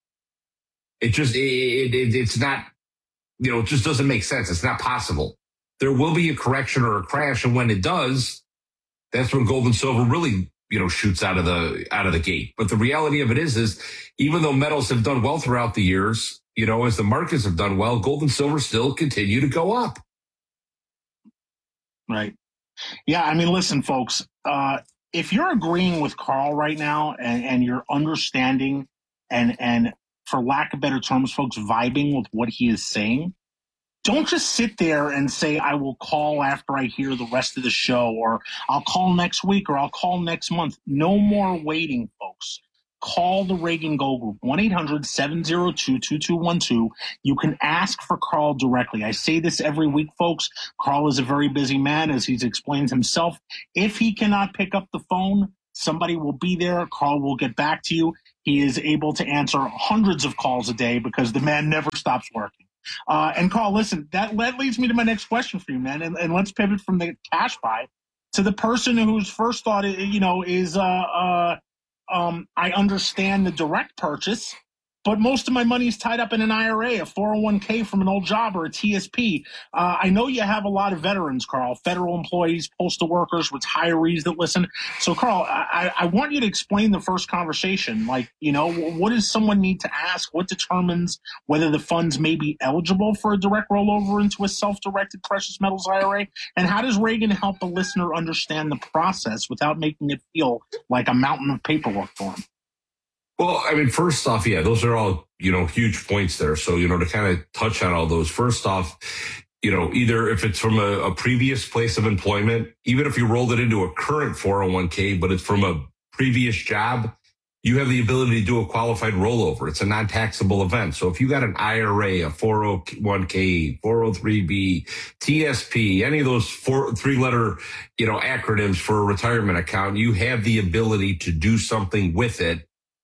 It just, it, it, it's not, you know, it just doesn't make sense. It's not possible. There will be a correction or a crash. And when it does, that's when gold and silver really, you know, shoots out of the, out of the gate. But the reality of it is, is even though metals have done well throughout the years, you know, as the markets have done well, gold and silver still continue to go up. Right. Yeah, I mean, listen, folks, uh, if you're agreeing with Carl right now and, and you're understanding and and for lack of better terms, folks vibing with what he is saying, don't just sit there and say, I will call after I hear the rest of the show, or I'll call next week, or I'll call next month. No more waiting, folks. Call the Reagan Gold Group, one eight hundred seven oh two two two one two. You can ask for Carl directly. I say this every week, folks. Carl is a very busy man, as he's explained himself. If he cannot pick up the phone, somebody will be there. Carl will get back to you. He is able to answer hundreds of calls a day because the man never stops working. Uh, and Carl, listen, that, that leads me to my next question for you, man. And, and let's pivot from the cash buy to the person whose first thought, you know, is, uh, uh, um, I understand the direct purchase, but most of my money is tied up in an I R A, a four oh one k from an old job, or a T S P. Uh, I know you have a lot of veterans, Carl, federal employees, postal workers, retirees that listen. So, Carl, I, I want you to explain the first conversation. Like, you know, what does someone need to ask? What determines whether the funds may be eligible for a direct rollover into a self-directed precious metals I R A? And how does Reagan help a listener understand the process without making it feel like a mountain of paperwork for him? Well, I mean, first off, yeah, those are all, you know, huge points there. So, you know, to kind of touch on all those, first off, you know, either if it's from a, a previous place of employment, even if you rolled it into a current four oh one k, but it's from a previous job, you have the ability to do a qualified rollover. It's a non-taxable event. So if you got an I R A, a four oh one k, four oh three b, T S P, any of those four, three-letter, you know, acronyms for a retirement account, you have the ability to do something with it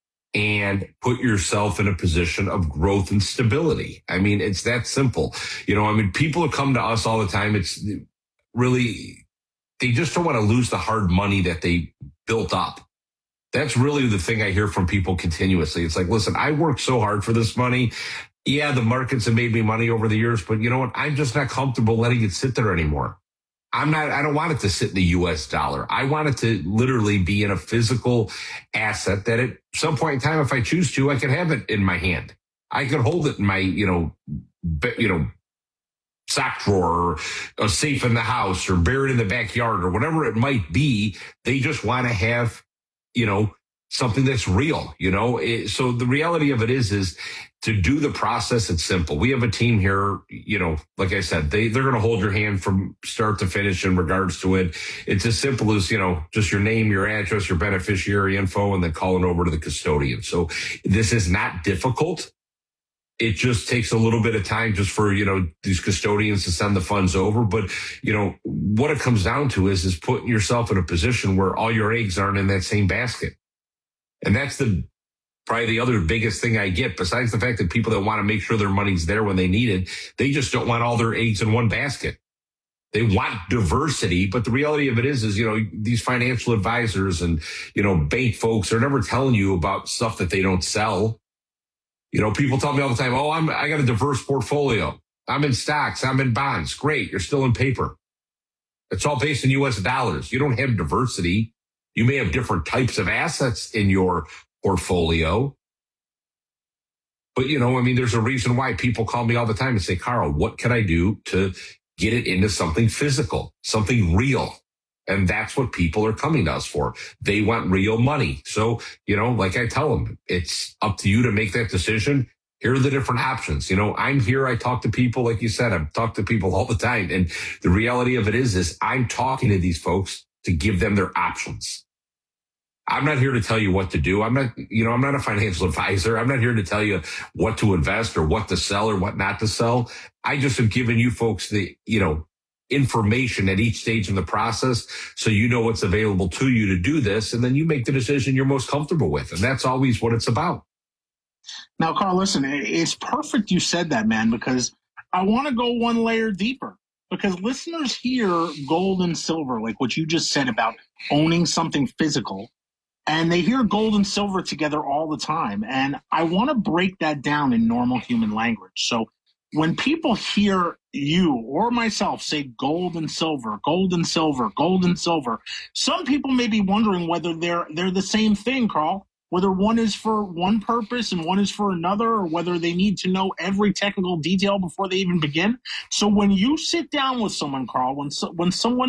and put yourself in a position of growth and stability. I mean, it's that simple. You know, I mean, people come to us all the time. It's really, they just don't want to lose the hard money that they built up. That's really the thing I hear from people continuously. It's like, listen, I worked so hard for this money. Yeah, the markets have made me money over the years, but you know what? I'm just not comfortable letting it sit there anymore. I'm not, I don't want it to sit in the U S dollar. I want it to literally be in a physical asset that at some point in time, if I choose to, I can have it in my hand. I could hold it in my, you know, be, you know, sock drawer, or a safe in the house, or buried in the backyard, or whatever it might be. They just want to have, you know, something that's real, you know? It, so the reality of it is, is to do the process, it's simple. We have a team here, you know, like I said, they, they're going to hold your hand from start to finish in regards to it. It's as simple as, you know, just your name, your address, your beneficiary info, and then calling over to the custodian. So this is not difficult. It just takes a little bit of time just for, you know, these custodians to send the funds over. But, you know, what it comes down to is, is putting yourself in a position where all your eggs aren't in that same basket. And that's the probably the other biggest thing I get, besides the fact that people that want to make sure their money's there when they need it, they just don't want all their eggs in one basket. They want diversity, but the reality of it is, is, you know, these financial advisors and, you know, bank folks are never telling you about stuff that they don't sell. You know, people tell me all the time, oh, I'm, I got a diverse portfolio. I'm in stocks. I'm in bonds. Great. You're still in paper. It's all based in U S dollars. You don't have diversity. You may have different types of assets in your portfolio. But, you know, I mean, there's a reason why people call me all the time and say, Carl, what can I do to get it into something physical, something real? And that's what people are coming to us for. They want real money. So, you know, like I tell them, it's up to you to make that decision. Here are the different options. You know, I'm here. I talk to people, like you said, I've talked to people all the time. And the reality of it is, is I'm talking to these folks to give them their options. I'm not here to tell you what to do. I'm not, you know, I'm not a financial advisor. I'm not here to tell you what to invest or what to sell or what not to sell. I just have given you folks the, you know, information at each stage in the process so you know what's available to you to do this, and then you make the decision you're most comfortable with. And that's always what it's about. Now, Carl, listen, it's perfect you said that, man, because I want to go one layer deeper. Because listeners hear gold and silver, like what you just said about owning something physical, and they hear gold and silver together all the time. And I want to break that down in normal human language. So when people hear you or myself say gold and silver, gold and silver, gold and silver, some people may be wondering whether they're they're the same thing, Carl, whether one is for one purpose and one is for another, or whether they need to know every technical detail before they even begin. So when you sit down with someone, Carl, when so, when someone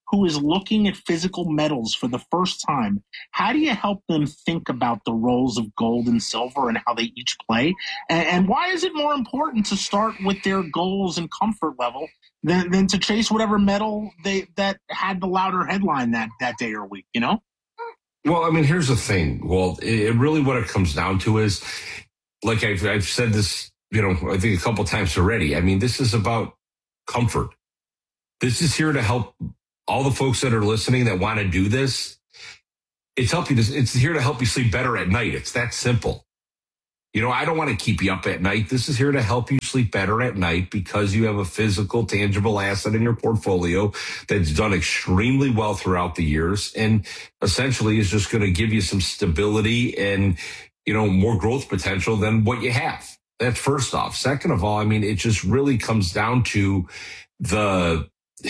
who is looking at physical metals for the first time, how do you help them think about the roles of gold and silver and how they each play? And, and why is it more important to start with their goals and comfort level than, than to chase whatever metal they that had the louder headline that, that day or week, you know? Well, I mean, here's the thing. Well, it, it really what it comes down to is, like I've, I've said this, you know, I think a couple times already. I mean, this is about comfort. This is here to help all the folks that are listening that want to do this. It's help you. It's here to help you sleep better at night. It's that simple. You know, I don't want to keep you up at night. This is here to help you sleep better at night because you have a physical, tangible asset in your portfolio that's done extremely well throughout the years and essentially is just going to give you some stability and, you know, more growth potential than what you have. That's first off. Second of all, I mean, it just really comes down to the...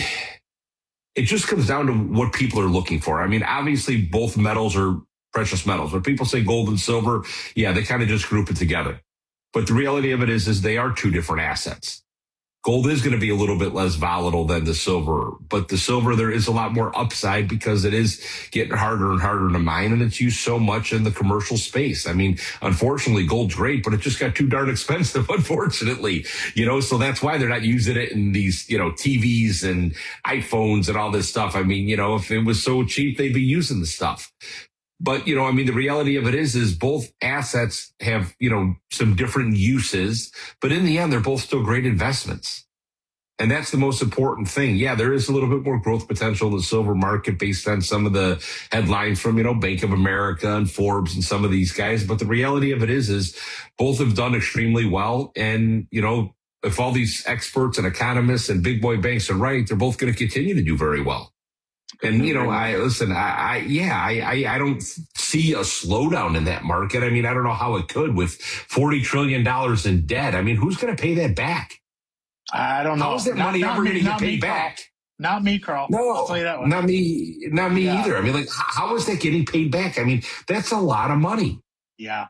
It just comes down to what people are looking for. I mean, obviously, both metals are precious metals. When people say gold and silver, yeah, they kind of just group it together. But the reality of it is, is they are two different assets. Gold is going to be a little bit less volatile than the silver, but the silver, there is a lot more upside because it is getting harder and harder to mine, and it's used so much in the commercial space. I mean, unfortunately, gold's great, but it just got too darn expensive, unfortunately, you know, so that's why they're not using it in these, you know, T Vs and iPhones and all this stuff. I mean, you know, if it was so cheap, they'd be using the stuff. But, you know, I mean, the reality of it is, is both assets have, you know, some different uses, but in the end, they're both still great investments. And that's the most important thing. Yeah, there is a little bit more growth potential in the silver market based on some of the headlines from, you know, Bank of America and Forbes and some of these guys. But the reality of it is, is both have done extremely well. And, you know, if all these experts and economists and big boy banks are right, they're both going to continue to do very well. And, you know, I listen, I, I yeah, I, I, I don't see a slowdown in that market. I mean, I don't know how it could with forty trillion dollars in debt. I mean, who's going to pay that back? I don't know. How is that not, money not ever me, going to get not paid me, back? Carl. Not me, Carl. No, I'll tell you that one. Not me, not me Yeah. either. I mean, like, how, how is that getting paid back? I mean, that's a lot of money. Yeah.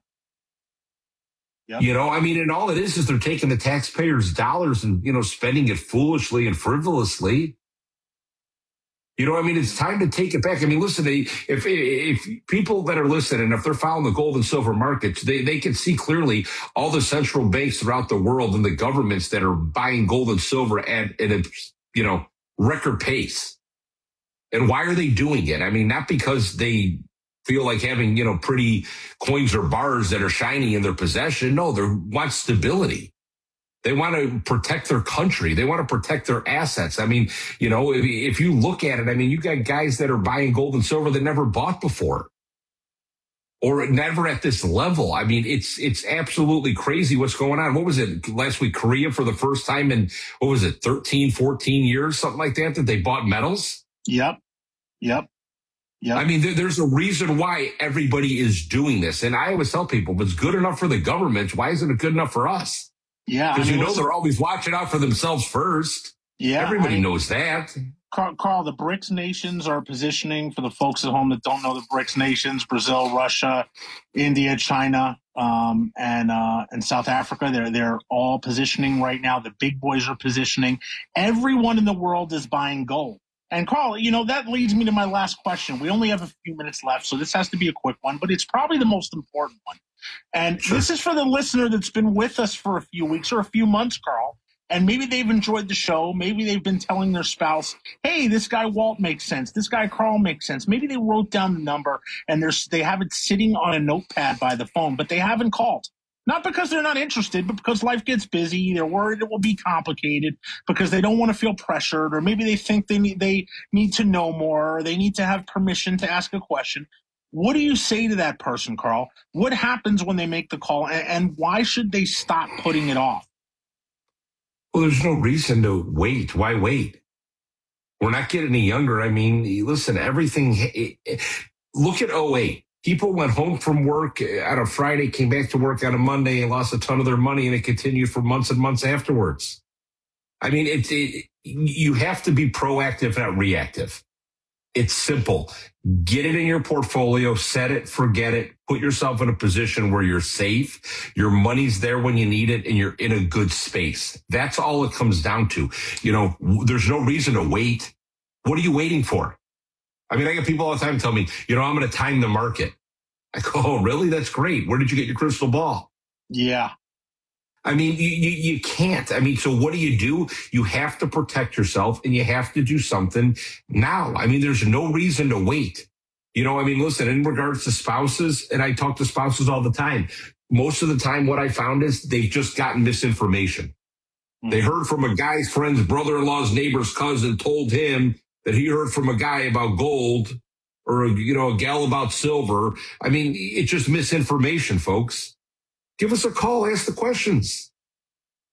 Yep. You know, I mean, and all it is is they're taking the taxpayers' dollars and, you know, spending it foolishly and frivolously. You know, I mean, it's time to take it back. I mean, listen, if if people that are listening, if they're following the gold and silver markets, they, they can see clearly all the central banks throughout the world and the governments that are buying gold and silver at, at a, you know, record pace. And why are they doing it? I mean, not because they feel like having, you know, pretty coins or bars that are shiny in their possession. No, they want stability. They want to protect their country. They want to protect their assets. I mean, you know, if, if you look at it, I mean, you got guys that are buying gold and silver that never bought before or never at this level. I mean, it's it's absolutely crazy what's going on. What was it last week? Korea for the first time in, what was it, thirteen, fourteen years, something like that, that they bought metals? Yep. Yep. Yep. I mean, there, there's a reason why everybody is doing this. And I always tell people, if it's good enough for the government, why isn't it good enough for us? Yeah, because I mean, you know listen, they're always watching out for themselves first. Yeah, everybody I mean, knows that. Carl, Carl, the BRICS nations are positioning, for the folks at home that don't know the BRICS nations, Brazil, Russia, India, China, um, and uh, and South Africa. They're they're all positioning right now. The big boys are positioning. Everyone in the world is buying gold. And Carl, you know, that leads me to my last question. We only have a few minutes left, so this has to be a quick one, but it's probably the most important one. And sure. This is for the listener that's been with us for a few weeks or a few months, Carl, and maybe they've enjoyed the show. Maybe they've been telling their spouse, hey, this guy Walt makes sense. This guy Carl makes sense. Maybe they wrote down the number and they're, they have it sitting on a notepad by the phone, but they haven't called. Not because they're not interested, but because life gets busy. They're worried it will be complicated because they don't want to feel pressured, or maybe they think they need, they need to know more, or they need to have permission to ask a question. What do you say to that person, Carl? What happens when they make the call, and, and why should they stop putting it off? Well, there's no reason to wait. Why wait? We're not getting any younger. I mean, listen, everything. Look at oh eight. People went home from work on a Friday, came back to work on a Monday, and lost a ton of their money, and it continued for months and months afterwards. I mean, it, it, you have to be proactive, not reactive. It's simple. Get it in your portfolio, set it, forget it, put yourself in a position where you're safe, your money's there when you need it, and you're in a good space. That's all it comes down to. You know, there's no reason to wait. What are you waiting for? I mean, I get people all the time tell me, you know, I'm going to time the market. I go, oh, really? That's great. Where did you get your crystal ball? Yeah. I mean, you, you, you can't. I mean, so what do you do? You have to protect yourself and you have to do something now. I mean, there's no reason to wait. You know, I mean, listen, in regards to spouses, and I talk to spouses all the time, most of the time what I found is they've just gotten misinformation. Mm-hmm. They heard from a guy's friend's brother-in-law's neighbor's cousin told him that he heard from a guy about gold or, you know, a gal about silver. I mean, it's just misinformation, folks. Give us a call. Ask the questions.